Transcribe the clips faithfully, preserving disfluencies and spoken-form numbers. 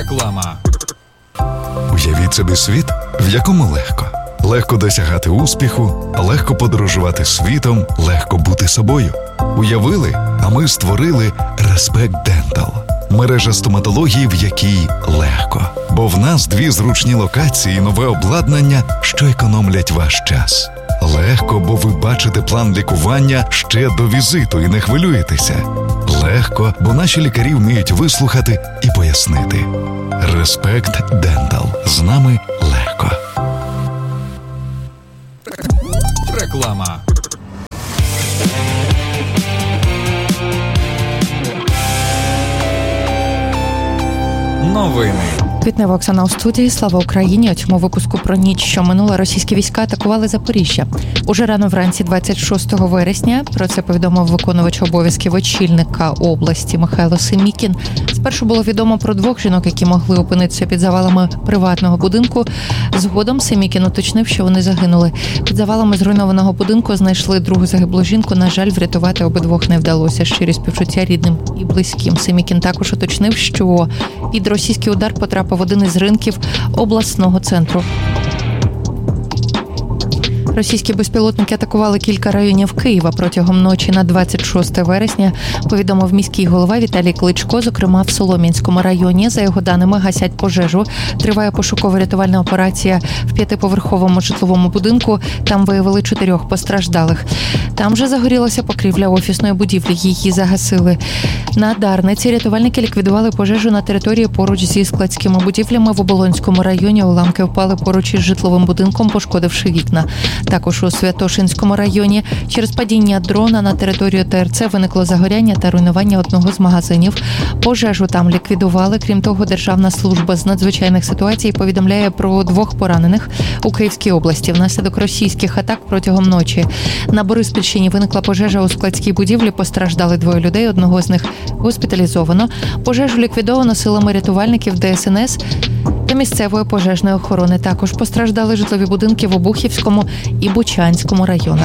Реклама. Уявіть собі світ, в якому легко. Легко досягати успіху, легко подорожувати світом, легко бути собою. Уявили, а ми створили Respect Dental. Мережа стоматології, в якій легко. Бо в нас дві зручні локації і нове обладнання, що економлять ваш час. Легко, бо ви бачите план лікування ще до візиту і не хвилюєтеся. Легко, бо наші лікарі вміють вислухати і пояснити. Respect Dental. З нами легко. Реклама. Новини. Квітнева Оксана у студії. Слава Україні! У цьому випуску про ніч, що минула, російські війська атакували Запоріжжя. Уже рано вранці двадцять шостого вересня, про це повідомив виконувач обов'язків очільника області Михайло Семікін. Спершу було відомо про двох жінок, які могли опинитися під завалами приватного будинку. Згодом Семікін уточнив, що вони загинули. Під завалами зруйнованого будинку знайшли другу загиблу жінку. На жаль, врятувати обидвох не вдалося. Щирі співчуття рідним і близьким. Семікін також уточнив, що під російський удар потрапив в один із ринків обласного центру. Російські безпілотники атакували кілька районів Києва протягом ночі на двадцять шосте вересня, повідомив міський голова Віталій Кличко, зокрема в Солом'янському районі. За його даними, гасять пожежу. Триває пошуково-рятувальна операція в п'ятиповерховому житловому будинку. Там виявили чотирьох постраждалих. Там же загорілася покрівля офісної будівлі. Її загасили. На Дарниці рятувальники ліквідували пожежу на території поруч зі складськими будівлями. В Оболонському районі уламки впали поруч із житловим будинком, пошкодивши вікна. Також у Святошинському районі через падіння дрона на територію ТРЦ виникло загоряння та руйнування одного з магазинів. Пожежу там ліквідували. Крім того, Державна служба з надзвичайних ситуацій повідомляє про двох поранених у Київській області внаслідок російських атак протягом ночі. На Бориспільщині виникла пожежа у складській будівлі. Постраждали двоє людей, одного з них госпіталізовано. Пожежу ліквідовано силами рятувальників ДСНС та місцевої пожежної охорони. Також постраждали житлові будинки в Обухівському і Бучанському районах.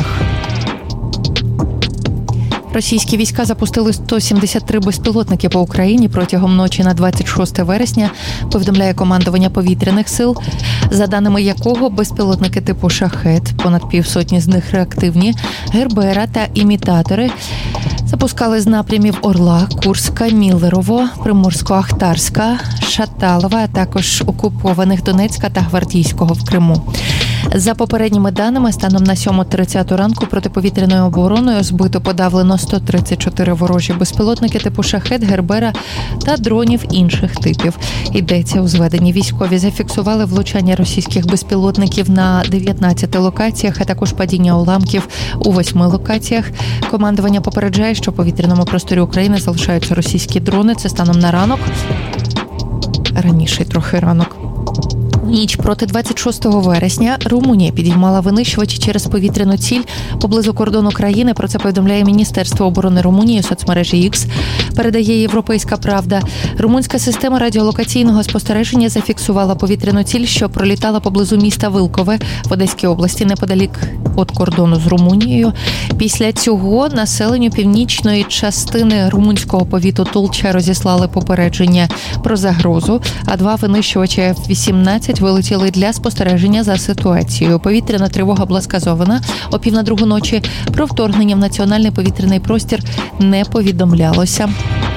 Російські війська запустили сто сімдесят три безпілотники по Україні протягом ночі на двадцять шосте вересня, повідомляє командування повітряних сил, за даними якого безпілотники типу «Шахет», понад півсотні з них реактивні, «Гербера» та імітатори запускали з напрямів Орла, Курська, Міллерово, Приморсько-Ахтарська, Шаталова, а також окупованих Донецька та Гвардійського в Криму. За попередніми даними, станом на сьома тридцять ранку протиповітряною обороною збито подавлено сто тридцять чотири ворожі безпілотники типу «Шахет», «Гербера» та дронів інших типів. Йдеться у зведенні. Військові зафіксували влучання російських безпілотників на дев'ятнадцяти локаціях, а також падіння уламків у восьми локаціях. Командування попереджає, що в повітряному просторі України залишаються російські дрони. Це станом на ранок. Раніше трохи ранок. Ніч проти двадцять шостого вересня Румунія підіймала винищувачі через повітряну ціль поблизу кордону країни. Про це повідомляє Міністерство оборони Румунії у соцмережі X. Передає «Європейська правда». Румунська система радіолокаційного спостереження зафіксувала повітряну ціль, що пролітала поблизу міста Вилкове в Одеській області, неподалік від кордону з Румунією. Після цього населенню північної частини румунського повіту Тулча розіслали попередження про загрозу, а два винищувачі еф вісімнадцять вилетіли для спостереження за ситуацією. Повітряна тривога була сказована о пів на другу ночі. Про вторгнення в національний повітряний простір не повідомлялося.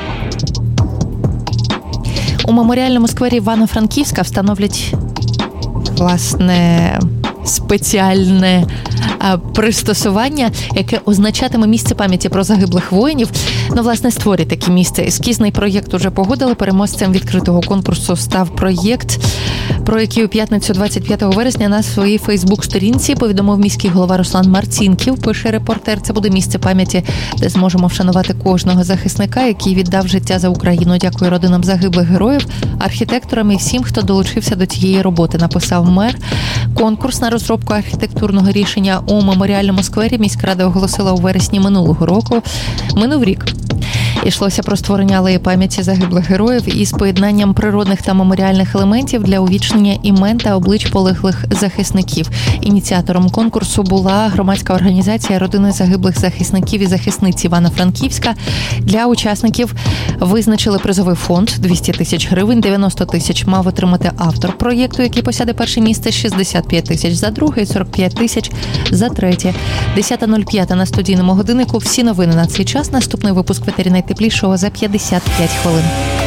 У меморіальному сквері Івано-Франківська встановлять, власне, спеціальне пристосування, яке означатиме місце пам'яті про загиблих воїнів. Ну, власне, створять таке місце. Ескізний проєкт уже погодили. Переможцем відкритого конкурсу став проєкт, про який у п'ятницю двадцять п'ятого вересня на своїй фейсбук-сторінці повідомив міський голова Руслан Марцінків. Пише репортер, це буде місце пам'яті, де зможемо вшанувати кожного захисника, який віддав життя за Україну. Дякую родинам загиблих героїв, архітекторам і всім, хто долучився до цієї роботи, написав мер. Конкурс на розробку архітектурного рішення у меморіальному сквері міськрада оголосила у вересні минулого року. Минув рік. Йшлося про створення алеї пам'яті загиблих героїв із поєднанням природних та меморіальних елементів для увічнення імен та облич полеглих захисників. Ініціатором конкурсу була громадська організація родини загиблих захисників і захисниць Івано-Франківська. Для учасників визначили призовий фонд двісті тисяч гривень, дев'яносто тисяч мав отримати автор проєкту, який посяде перше місце, шістдесят п'ять тисяч за друге і сорок п'ять тисяч за третє. десята нуль п'ять на студійному годиннику. Всі новини на цей час. Наступний випуск в етері найтеплішого за п'ятдесят п'ять хвилин.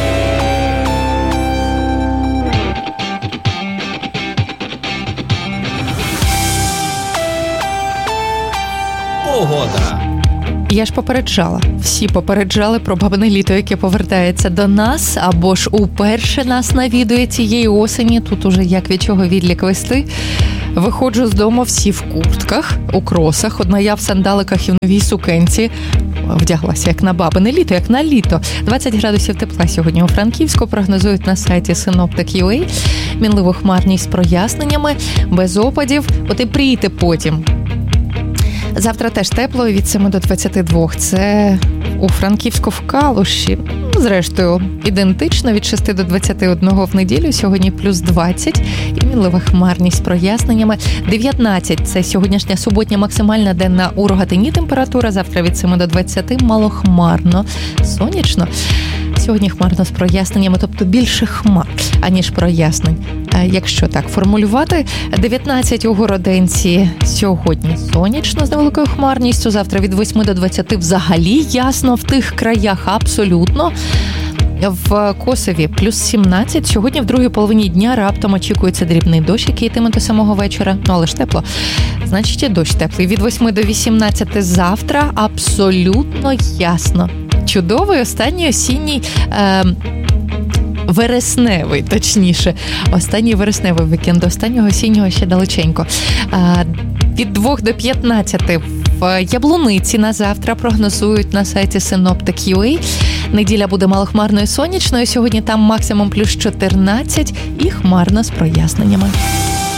Погода. Я ж попереджала. Всі попереджали про бабине літо, яке повертається до нас, або ж уперше нас навідує цієї осені. Тут уже як від чого відлік вести. Виходжу з дому, всі в куртках, у кросах, одна я в сандаликах і в новій сукенці. Вдяглася як на бабине літо, як на літо. двадцять градусів тепла сьогодні у Франківську, прогнозують на сайті синоптик крапка ю а. Мінливу хмарність з проясненнями, без опадів, потеплієте потім. Завтра теж тепло, від семи до двадцяти двох. Це у Франківську в Калуші. Зрештою, ідентично від шести до двадцяти одного в неділю. Сьогодні плюс двадцять. І мінлива хмарність з проясненнями. дев'ятнадцять – це сьогоднішня суботня максимальна денна у Рогатині температура. Завтра від семи до двадцяти малохмарно. Сонячно. Сьогодні хмарно з проясненнями, тобто більше хмар, аніж прояснень. Якщо так формулювати, дев'ятнадцять у Городенці сьогодні сонячно з невеликою хмарністю, завтра від восьми до двадцяти взагалі ясно в тих краях абсолютно. В Косові плюс сімнадцять, сьогодні в другій половині дня раптом очікується дрібний дощ, який йтиме до самого вечора, ну але ж тепло, значить і дощ теплий. Від восьми до вісімнадцяти завтра абсолютно ясно. Чудовий останній осінній... Е- Вересневий, точніше. Останній вересневий вікенд, до останнього осіннього ще далеченько. Від двох до п'ятнадцяти в Яблуниці на завтра прогнозують на сайті синоптик крапка ю а. Неділя буде малохмарною сонячною. Сьогодні там максимум плюс чотирнадцять і хмарно з проясненнями.